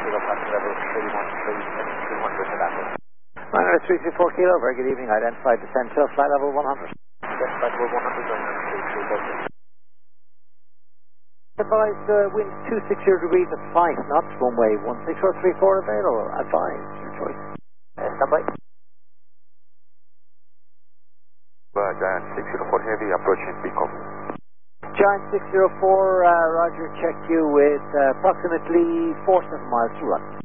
Kilo, passing level 313, 200 at Apple. Minor 334 Kilo, very good evening. Identified descent to flight level 100. Yes, flight level 100, going on 334. Advised wind 260 degrees at 5 knots, runway 16034 available. Advised, your choice. Standby. Giant 604 Heavy, approaching Pico. Giant 604, Roger, check you with approximately 47 miles to run.